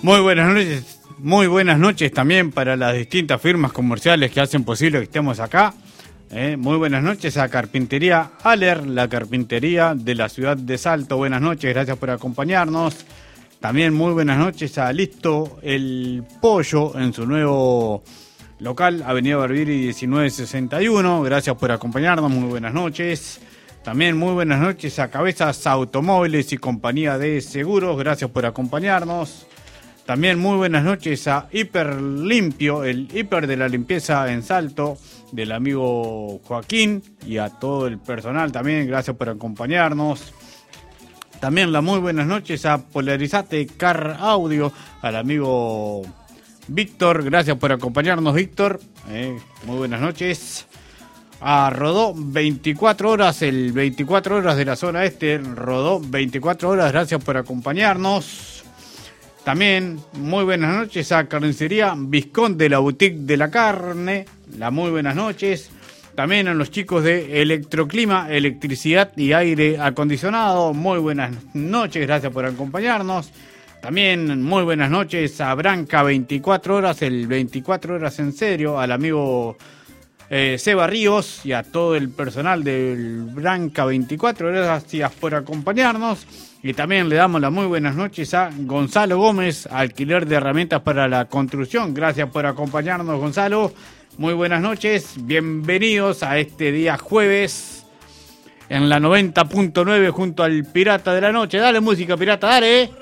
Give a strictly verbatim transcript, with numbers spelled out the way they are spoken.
Muy buenas noches, muy buenas noches también para las distintas firmas comerciales que hacen posible que estemos acá. Eh, muy buenas noches a Carpintería Aller, la carpintería de la ciudad de Salto. Buenas noches, gracias por acompañarnos. También muy buenas noches a Listo el Pollo en su nuevo local, Avenida Barbieri diecinueve sesenta y uno. Gracias por acompañarnos, muy buenas noches. También muy buenas noches a Cabezas Automóviles y Compañía de Seguros. Gracias por acompañarnos. También muy buenas noches a Hiper Limpio, el hiper de la limpieza en Salto, del amigo Joaquín, y a todo el personal también. Gracias por acompañarnos. También las muy buenas noches a Polarizate Car Audio, al amigo Víctor. Gracias por acompañarnos, Víctor. Eh, muy buenas noches. A Rodó veinticuatro horas, el veinticuatro horas de la zona este, Rodó veinticuatro horas, gracias por acompañarnos. También muy buenas noches a Carnicería Visconde, la boutique de la carne, las muy buenas noches. También a los chicos de Electroclima, electricidad y aire acondicionado, muy buenas noches, gracias por acompañarnos. También muy buenas noches a Branca veinticuatro horas, el veinticuatro horas en serio, al amigo Eh, Seba Ríos y a todo el personal del Branca veinticuatro, gracias por acompañarnos. Y también le damos las muy buenas noches a Gonzalo Gómez, alquiler de herramientas para la construcción. Gracias por acompañarnos, Gonzalo. Muy buenas noches, bienvenidos a este día jueves en la noventa punto nueve junto al Pirata de la Noche. Dale música, Pirata, dale.